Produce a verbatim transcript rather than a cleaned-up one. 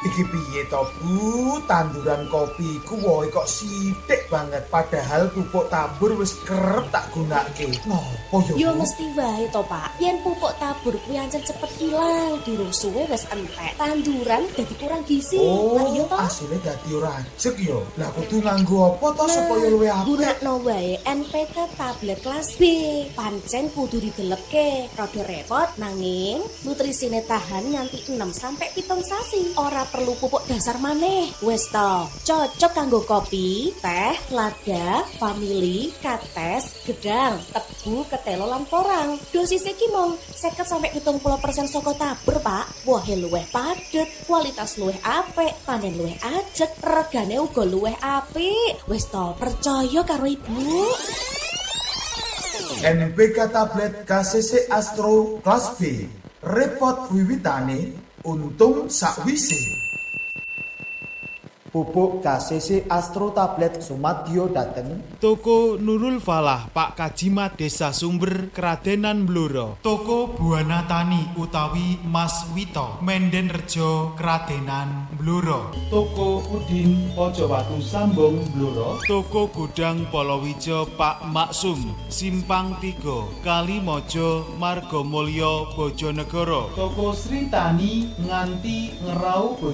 Iki piye to, Bu? Tanduran kopi ku wohe kok sithik banget padahal pupuk tabur wis kerep tak gunakake. Nopo yo? Yo mesti wae to, Pak. Yen pupuk tabur kuwi ancen cepet hilang, durung suwe wis entek. Tanduran dadi kurang gizi. Oh, Lah iya to? asline dadi ora ajeg yo. Lah kudu nganggo apa to supaya luwih apik? Gunakno wae N P K tablet kelas B. Pancen kudu didelepke. Rada repot nanging nutrisine tahan nganti enam sampai pitung sasi. Ora perlu pupuk dasar maneh. Wes to, cocok kanggo kopi, teh, lada, vanili, kates, gedang, tebu, ketelo lan porang. Dosise ki mung seket sampai pitung puluh persen saka tabur, Pak. Wohe luwih padet, kualitas luwih apik, panen luwih ajeg, regane uga luwih apik. Wes to, percaya karo Ibu. N P K tablet K C C Astro kelas B. Repot wiwitane, untung sakwise. Pupuk K C C Astro tablet Sumadyo dateng Toko Nurul Falah Pak Kajimat Desa Sumber Kradenan Blora. Toko Buana Tani utawi Mas Wito Menden Rejo Kradenan Blora. Toko Udin Pojowatu Sambung Blora. Toko Gudang Polowijo Pak Maksum Simpang tiga Kalimojo Margomulyo Bojonegoro. Toko Sri Tani nganti Ngerau